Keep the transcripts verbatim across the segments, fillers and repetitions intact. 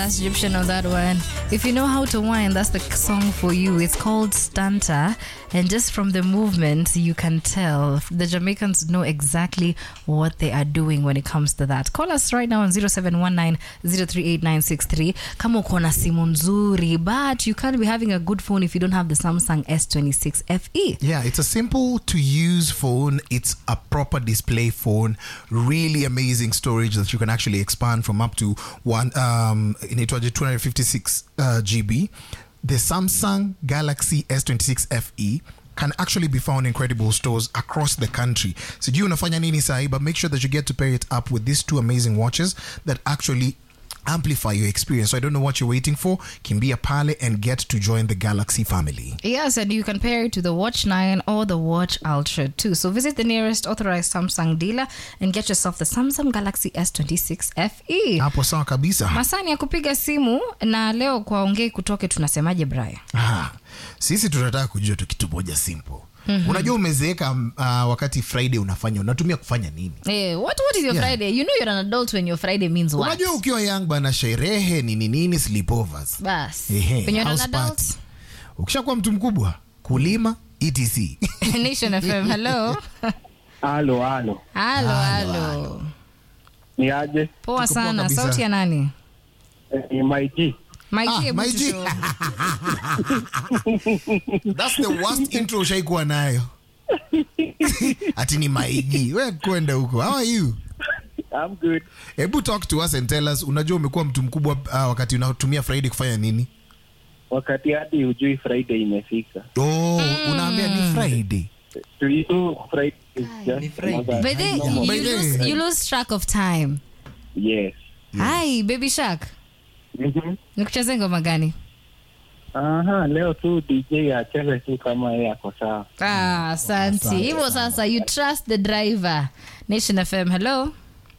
Fast Egyptian on that one. If you know how to whine, that's the song for you. It's called Stanta. And just from the movement, you can tell the Jamaicans know exactly what they are doing when it comes to that. Call us right now on zero seven one nine zero three eight nine six three. Kama uko na simu nzuri, but you can't be having a good phone if you don't have the Samsung S twenty-six F E. Yeah, it's a simple to use phone. It's a proper display phone. Really amazing storage that you can actually expand from up to one um in two hundred fifty-six uh, G B. The Samsung Galaxy S twenty-six F E can actually be found in credible stores across the country. So do you unafanya nini sahi, but make sure that you get to pair it up with these two amazing watches that actually amplify your experience. So I don't know what you're waiting for. Kimbia pale and get to join the Galaxy family. Yes, and you can pair it to the Watch nine or the Watch Ultra too. So visit the nearest authorized Samsung dealer and get yourself the Samsung Galaxy S twenty-six F E. Hapo sawa kabisa. Masani ya kupiga simu na leo kwa ongei kutoke tunasemaje Brian? Ah, sisi tunataka kujua tu kitu moja simple. Mm-hmm. Unajua umezeeka uh, wakati Friday unafanya unatumia kufanya nini? Eh, what what is your yeah. Friday? You know you're an adult when your Friday means what? Unajua ukiwa young bana sherehe nini nini sleepovers. Bas. Ehe, when you're an adult, ukishakuwa mtu mkubwa, kulima et cetera. Nation F M. Hello. Halo halo. Halo halo. Ni aje? Poa sana. Sauti ya nani? Ni Maiji. Maiji, ah, Maiji. That's the worst intro shaikuwa nayo. Ati ni Maiji. Wewe kwenda huko. How are you? I'm good. Hebu talk to us and tell us, unajua umekuwa mtu mkubwa uh, wakati unatumia Friday kufanya nini? Wakati hadi hujui Friday imefika. Oh, mm. Unaambia ni Friday. To you Friday is just ni Friday. But then you, you, lose, you lose track of time. Yes. Hi, Baby Shark. Mhm. Nikucheze ngoma gani? Aha, leo tu D J acheze tu kama yeye ako sawa. Ah, asante. Hivyo sasa you trust the driver. Nation F M. Hello.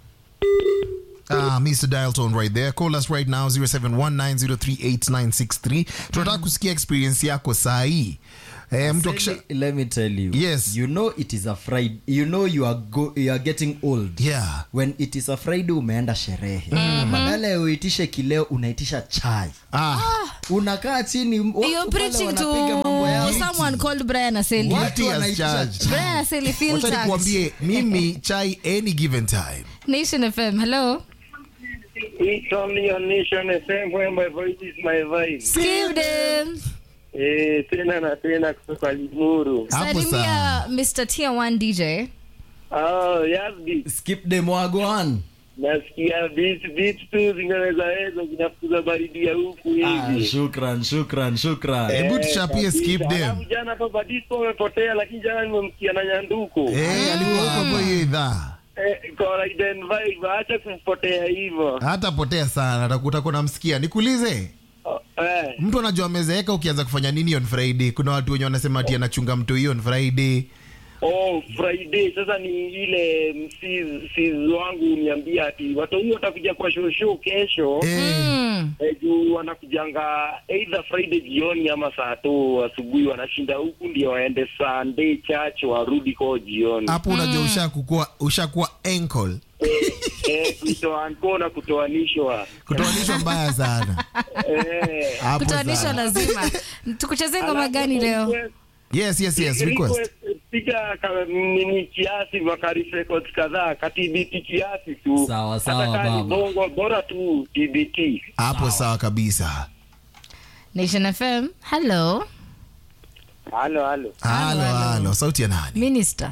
Ah, Mister Dial Tone right there. Call us right now zero seven one nine zero three eight nine six three. Tunataka kusikia experience yako saa hii. Eh, mtu akisha... Let me tell you. Yes. You know it is a Friday. You know you are go, you are getting old. Yeah. When it is a Friday umeenda sherehe. Mm-hmm. Badala ya uitishe kileo unaitisha chai. Ah. Unakaa chini you're preaching to someone called Brian Aseli. What he has charged. Brian Aseli feel taxed. Wacha nikwambie mimi chai any given time. Nation F M. Hello. It's only on Nation F M where my voice is my vibe. Skip them. Eh, tena na tena kutoka Limuru. Salimia Mister Tier one D J. Oh, yes. Skip them wagwan. Nasikia beats beats tu zinaweza weza zinafukuza baridi ya huku hivi. Ah, shukran, shukran, shukran. Hebu eh, tuchapie skip them. Jana Papa Disco amepotea lakini jana nimemsikia na Nyanduko. Eh, alikuwa hapo kwa hiyo idhaa. Eh, kwa Iden vibe acha kumpotea hivyo. Hata potea sana, atakuta kuna msikia. Nikuulize. Oh, eh. Mtu anajua amezeeka ukianza kufanya nini on Friday? Kuna watu wenye wanasema ati anachunga mtu hiyo on Friday. Oh, Friday sasa ni ile msizi wangu niambia ati watu huo watakuja kwa show show kesho. Eh. Eh, juu wanakujanga either Friday jioni ama saa tatu asubuhi wanashinda huku ndio waende Sunday church warudi kwa jioni. Hapo unajua ushakuwa ushakuwa ankle. Eh, eh kutoa na kutoanishwa. Kutoanishwa mbaya sana. Eh. Kutoanishwa lazima. Tukucheze ngoma gani leo? Yes, yes, yes, request. Pika kama nini kiasi wakari records kadhaa kati B T kiasi tu. Sawa sawa baba. Bongo bora tu T B T. Hapo sawa kabisa. Nation F M. Hello. Halo halo. Halo halo. Sauti ya nani? Minister.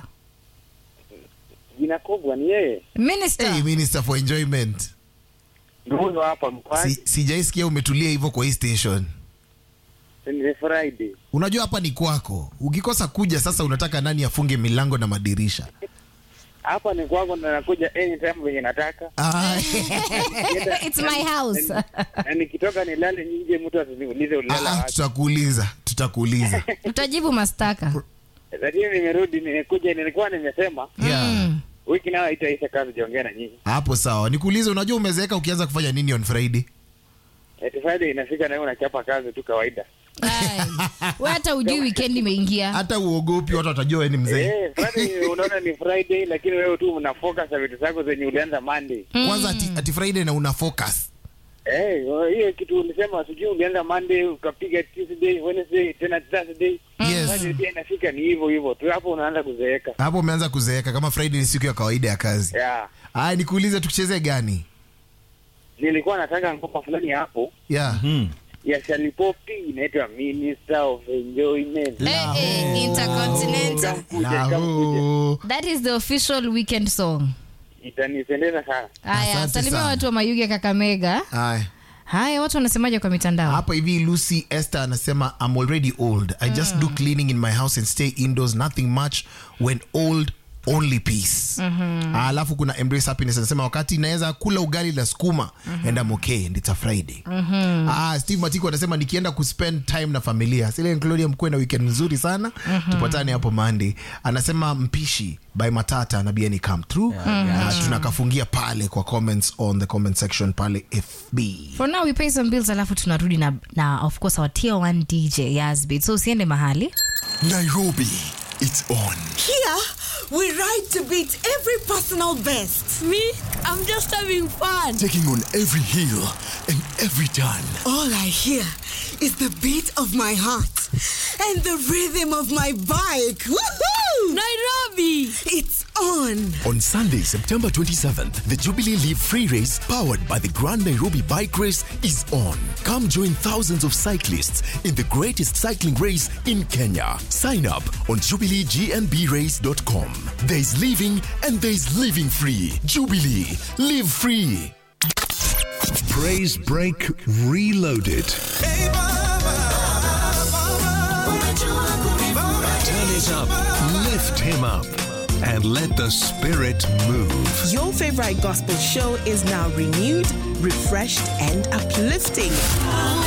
Jina kubwa ni yeye. Minister. Hey, Minister for Enjoyment. Ndio hapa mkwani. Si, sijaisikia umetulia hivyo kwa hii station. Ni Friday. Unajua hapa ni kwako. Ukikosa kuja sasa unataka nani afunge milango na madirisha? Hapa ni kwako na nakuja anytime venye nataka. Ah. It's my house. Na nikitoka nilale nje mtu asiniulize ulala wapi. Tutakuuliza, tutakuuliza. Utajibu mastaka. Lakini nimerudi nimekuja nilikuwa nimesema. Yeah. Mm. Wiki nayo itaisha kazi jiongea na nyinyi. Hapo sawa. Nikuulize unajua umezeeka ukianza kufanya nini on Friday? Eti Friday inafika na wewe unachapa kazi tu kawaida. Wewe hata ujui weekend imeingia. Hata uogopi watu watajua wewe ni mzee. Eh, Friday unaona ni Friday lakini wewe tu una focus na vitu zako zenye ulianza Monday. Kwanza ati, ati Friday na una focus. Eh, hiyo kitu ulisema sijui ulianza Monday ukapiga Tuesday, Wednesday, tena Thursday. Yes. Friday inafika ni hivyo hivyo. Tu hapo unaanza kuzeeka. Hapo umeanza kuzeeka kama Friday ni siku ya kawaida ya kazi. Yeah. Aya, nikuulize tukichezee gani? Nilikuwa nataka ngoma fulani hapo. Yeah. Hmm. Ya Shalipopi inaitwa Minister of Enjoyment. Eh, eh, Intercontinental. Lahu. That is the official weekend song. Itanipendeza sana. Haya, Asante salimia sana. watu wa Mayuge Kakamega. Aya. Haya, watu wanasemaje kwa mitandao? Hapa hivi Lucy Esther anasema I'm already old. I just do cleaning in my house and stay indoors, nothing much. When old, only peace. Mm-hmm. Alafu kuna Embrace Happiness anasema wakati naweza kula ugali la sukuma mm-hmm. and I'm okay and it's a Friday. Mm-hmm. Ah, Steve Matiko anasema nikienda kuspend time na familia. Sile Claudia mkwe na weekend nzuri sana. Mm-hmm. Tupatane hapo Monday. Anasema mpishi by Matata na Bieni come through. Yeah, yeah. Uh, tunakafungia pale kwa comments on the comment section pale F B. For now we pay some bills alafu tunarudi na, na of course our tier one D J Yazbit. So usiende mahali. Nairobi, it's on. Here, we ride to beat every personal best. Me, I'm just having fun. Taking on every hill and every turn. All I hear is the beat of my heart and the rhythm of my bike. Woohoo! Nairobi! It's on. On Sunday, September twenty-seventh, the Jubilee Leave Free Race powered by the Grand Nairobi Bike Race is on. Come join thousands of cyclists in the greatest cycling race in Kenya. Sign up on jubilee g n b race dot com. There is living and there is living free. Jubilee, live free. Praise Break Reloaded. Turn it up, lift him up, and let the spirit move. Your favorite gospel show is now renewed, refreshed, and uplifting.